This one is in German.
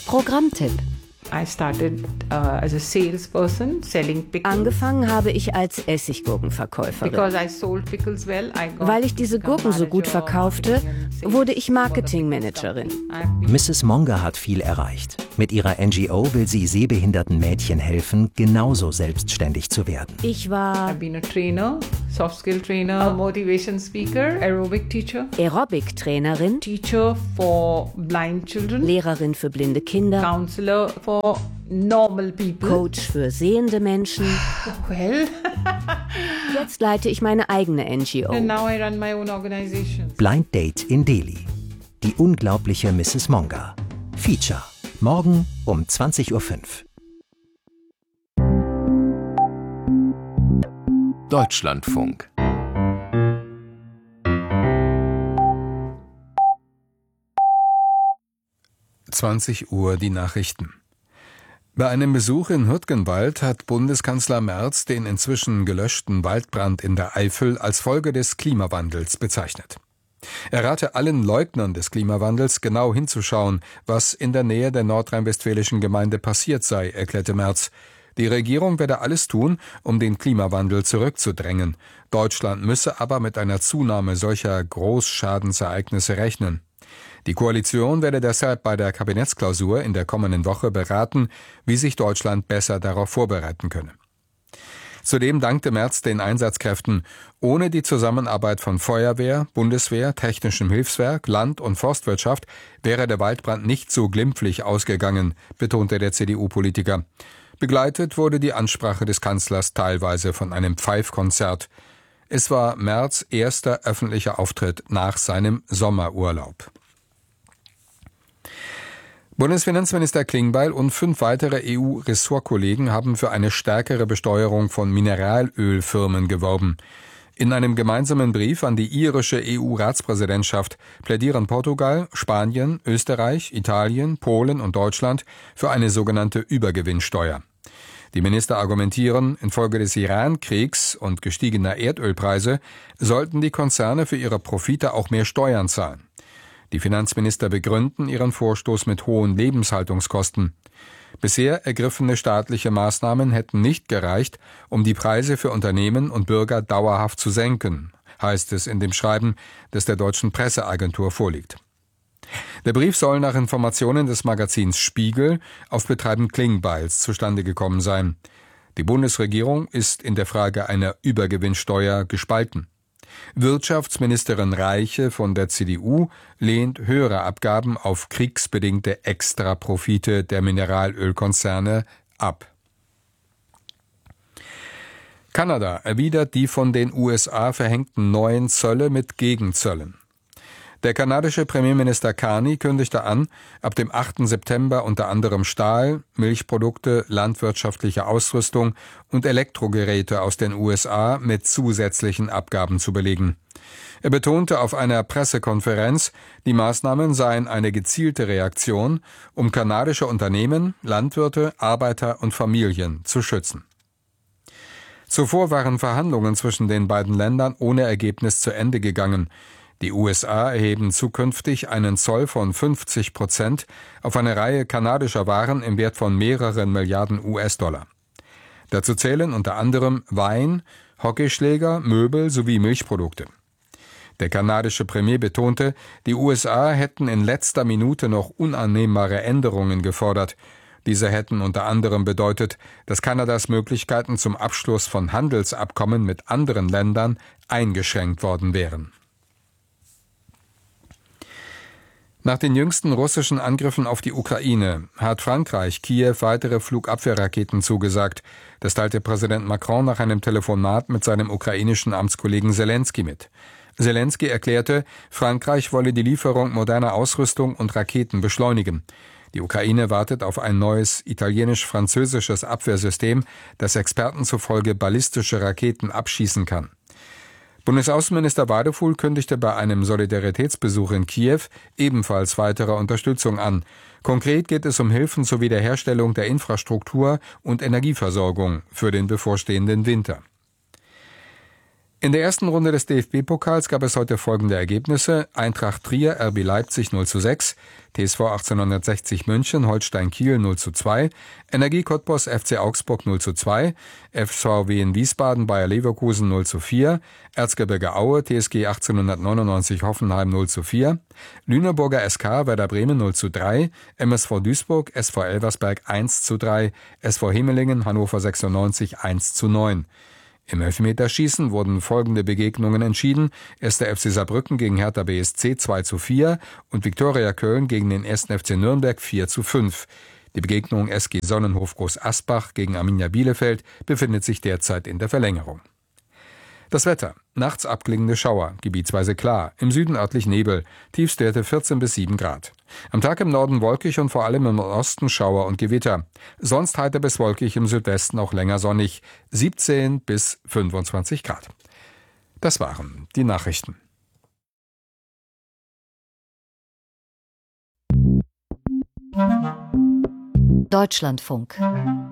Programmtipp. Angefangen habe ich als Essiggurkenverkäuferin. Weil ich diese Gurken so gut verkaufte, wurde ich Marketingmanagerin. Mrs. Monga hat viel erreicht. Mit ihrer NGO will sie sehbehinderten Mädchen helfen, genauso selbstständig zu werden. Ich war Trainer, Soft Skill Trainer, Motivation Speaker, Aerobic Teacher, Aerobic-Trainerin, Teacher for Blind Children, Lehrerin für blinde Kinder, Counselor for normal people, Coach für sehende Menschen. Well, Jetzt leite ich meine eigene NGO. and now I run my own organization. Blind Date in Delhi. Die unglaubliche Mrs. Monga. Feature. Morgen um 20:05 Uhr. Deutschlandfunk. Uhr die Nachrichten. Bei einem Besuch in Hürtgenwald hat Bundeskanzler Merz den inzwischen gelöschten Waldbrand in der Eifel als Folge des Klimawandels bezeichnet. Er rate allen Leugnern des Klimawandels, genau hinzuschauen, was in der Nähe der nordrhein-westfälischen Gemeinde passiert sei, erklärte Merz. Die Regierung werde alles tun, um den Klimawandel zurückzudrängen. Deutschland müsse aber mit einer Zunahme solcher Großschadensereignisse rechnen. Die Koalition werde deshalb bei der Kabinettsklausur in der kommenden Woche beraten, wie sich Deutschland besser darauf vorbereiten könne. Zudem dankte Merz den Einsatzkräften. Ohne die Zusammenarbeit von Feuerwehr, Bundeswehr, Technischem Hilfswerk, Land- und Forstwirtschaft wäre der Waldbrand nicht so glimpflich ausgegangen, betonte der CDU-Politiker. Begleitet wurde die Ansprache des Kanzlers teilweise von einem Pfeifkonzert. Es war Merz' erster öffentlicher Auftritt nach seinem Sommerurlaub. Bundesfinanzminister Klingbeil und 5 weitere EU-Ressortkollegen haben für eine stärkere Besteuerung von Mineralölfirmen geworben. In einem gemeinsamen Brief an die irische EU-Ratspräsidentschaft plädieren Portugal, Spanien, Österreich, Italien, Polen und Deutschland für eine sogenannte Übergewinnsteuer. Die Minister argumentieren, infolge des Iran-Kriegs und gestiegener Erdölpreise sollten die Konzerne für ihre Profite auch mehr Steuern zahlen. Die Finanzminister begründen ihren Vorstoß mit hohen Lebenshaltungskosten. Bisher ergriffene staatliche Maßnahmen hätten nicht gereicht, um die Preise für Unternehmen und Bürger dauerhaft zu senken, heißt es in dem Schreiben, das der deutschen Presseagentur vorliegt. Der Brief soll nach Informationen des Magazins Spiegel auf Betreiben Klingbeils zustande gekommen sein. Die Bundesregierung ist in der Frage einer Übergewinnsteuer gespalten. Wirtschaftsministerin Reiche von der CDU lehnt höhere Abgaben auf kriegsbedingte Extraprofite der Mineralölkonzerne ab. Kanada erwidert die von den USA verhängten neuen Zölle mit Gegenzöllen. Der kanadische Premierminister Carney kündigte an, ab dem 8. September unter anderem Stahl, Milchprodukte, landwirtschaftliche Ausrüstung und Elektrogeräte aus den USA mit zusätzlichen Abgaben zu belegen. Er betonte auf einer Pressekonferenz, die Maßnahmen seien eine gezielte Reaktion, um kanadische Unternehmen, Landwirte, Arbeiter und Familien zu schützen. Zuvor waren Verhandlungen zwischen den beiden Ländern ohne Ergebnis zu Ende gegangen. Die USA erheben zukünftig einen Zoll von 50% auf eine Reihe kanadischer Waren im Wert von mehreren Milliarden US-Dollar. Dazu zählen unter anderem Wein, Hockeyschläger, Möbel sowie Milchprodukte. Der kanadische Premier betonte, die USA hätten in letzter Minute noch unannehmbare Änderungen gefordert. Diese hätten unter anderem bedeutet, dass Kanadas Möglichkeiten zum Abschluss von Handelsabkommen mit anderen Ländern eingeschränkt worden wären. Nach den jüngsten russischen Angriffen auf die Ukraine hat Frankreich Kiew weitere Flugabwehrraketen zugesagt. Das teilte Präsident Macron nach einem Telefonat mit seinem ukrainischen Amtskollegen Selenskyj mit. Selenskyj erklärte, Frankreich wolle die Lieferung moderner Ausrüstung und Raketen beschleunigen. Die Ukraine wartet auf ein neues italienisch-französisches Abwehrsystem, das Experten zufolge ballistische Raketen abschießen kann. Bundesaußenminister Wadefuhl kündigte bei einem Solidaritätsbesuch in Kiew ebenfalls weitere Unterstützung an. Konkret geht es um Hilfen zur Wiederherstellung der Infrastruktur und Energieversorgung für den bevorstehenden Winter. In der ersten Runde des DFB-Pokals gab es heute folgende Ergebnisse: Eintracht Trier, RB Leipzig 0:6, TSV 1860 München, Holstein Kiel 0:2, Energie Cottbus, FC Augsburg 0:2, FVW in Wiesbaden, Bayer Leverkusen 0:4, Erzgebirge Aue, TSG 1899 Hoffenheim 0:4, Lüneburger SK, Werder Bremen 0:3, MSV Duisburg, SV Elversberg 1:3, SV Hemelingen, Hannover 96 1:9. Im Elfmeterschießen wurden folgende Begegnungen entschieden: 1. FC Saarbrücken gegen Hertha BSC 2:4 und Viktoria Köln gegen den 1. FC Nürnberg 4:5. Die Begegnung SG Sonnenhof Groß Asbach gegen Arminia Bielefeld befindet sich derzeit in der Verlängerung. Das Wetter: Nachts abklingende Schauer, gebietsweise klar, im Süden örtlich Nebel, Tiefstwerte 14 bis 7 Grad. Am Tag im Norden wolkig und vor allem im Osten Schauer und Gewitter. Sonst heiter bis wolkig, im Südwesten auch länger sonnig, 17 bis 25 Grad. Das waren die Nachrichten. Deutschlandfunk.